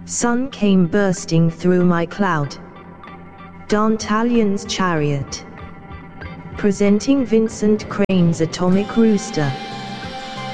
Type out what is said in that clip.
Sun came bursting through my cloud. Dantalion's chariot. Presenting Vincent Crane's Atomic Rooster.